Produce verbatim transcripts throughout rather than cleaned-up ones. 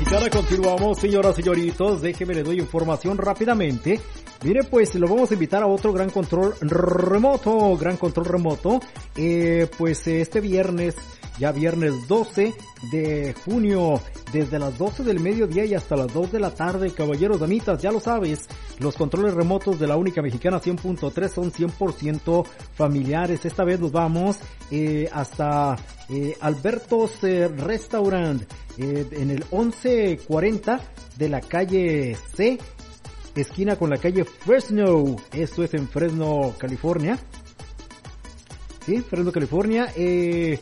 Mexicana. Continuamos, señoras y señoritos. Déjeme le doy información rápidamente. Mire, pues lo vamos a invitar a otro gran control remoto, gran control remoto. Eh, pues este viernes, ya viernes doce de junio, desde las doce del mediodía y hasta las dos de la tarde, caballeros, damitas, ya lo sabes, los controles remotos de la única mexicana cien punto tres son cien por ciento familiares. Esta vez nos vamos eh, hasta eh, Alberto's eh, Restaurant, eh, en el once cuarenta de la calle C, esquina con la calle Fresno. Esto es en Fresno, California. Sí, Fresno, California. Eh,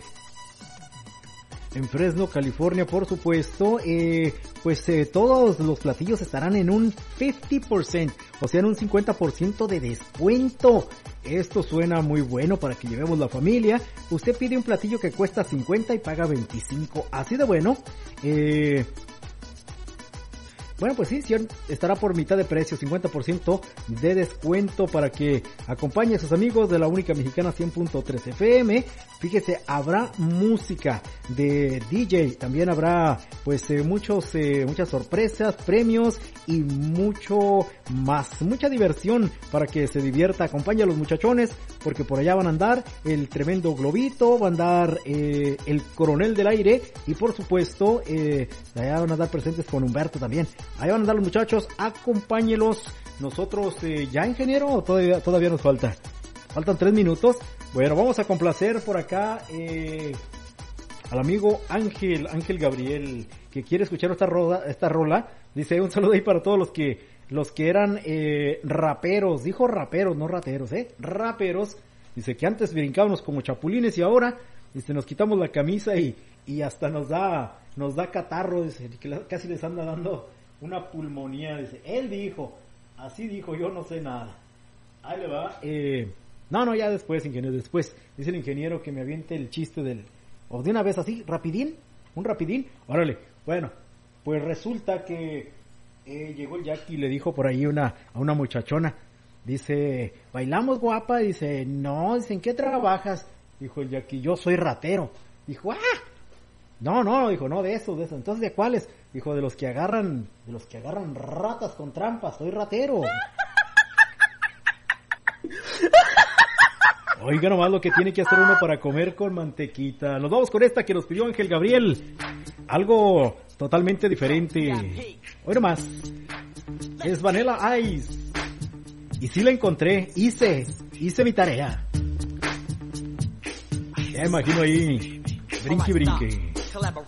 en Fresno, California, por supuesto. Eh, pues eh, todos los platillos estarán en un cincuenta por ciento, o sea, en un cincuenta por ciento de descuento. Esto suena muy bueno para que llevemos la familia. Usted pide un platillo que cuesta cincuenta y paga veinticinco. Así de bueno. Eh... Bueno, pues sí, sí, estará por mitad de precio, cincuenta por ciento de descuento para que acompañe a sus amigos de la única mexicana cien punto tres F M. Fíjese, habrá música de D J, también habrá pues eh, muchos, eh, muchas sorpresas, premios y mucho más, mucha diversión para que se divierta. Acompaña a los muchachones porque por allá van a andar el tremendo Globito, va a andar eh, el Coronel del Aire y por supuesto eh, allá van a andar presentes con Humberto también. Ahí van a andar los muchachos, acompáñelos. Nosotros, eh, ¿ya, ingeniero? ¿O todavía, todavía nos falta? Faltan tres minutos. Bueno, vamos a complacer por acá eh, al amigo Ángel, Ángel Gabriel, que quiere escuchar esta rola, esta rola. Dice, un saludo ahí para todos los que, los que eran eh, raperos. Dijo raperos, no rateros, ¿eh? Raperos. Dice que antes brincábamos como chapulines y ahora, dice, nos quitamos la camisa y, y hasta nos da, nos da catarro. Dice, que casi les anda dando una pulmonía. Dice, él dijo, así dijo, yo no sé nada. Ahí le va. Eh, no, no, ya después, ingeniero, después. Dice el ingeniero que me aviente el chiste del... O de una vez así, rapidín, un rapidín. Órale, bueno, pues resulta que eh, llegó el Jackie y le dijo por ahí una a una muchachona. Dice, ¿bailamos, guapa? Dice, no, dice, ¿en qué trabajas? Dijo el Jackie, yo soy ratero. Dijo, ¡ah! No, no, dijo, no, de eso, de eso. Entonces, ¿de cuáles? Dijo, de los que agarran, de los que agarran ratas con trampas, soy ratero. Oiga nomás lo que tiene que hacer uno para comer con mantequita. Nos vamos con esta que nos pidió Ángel Gabriel. Algo totalmente diferente. Hoy nomás. Es Vanilla Ice. Y sí la encontré, hice, hice mi tarea. Ya imagino ahí, brinque, brinque.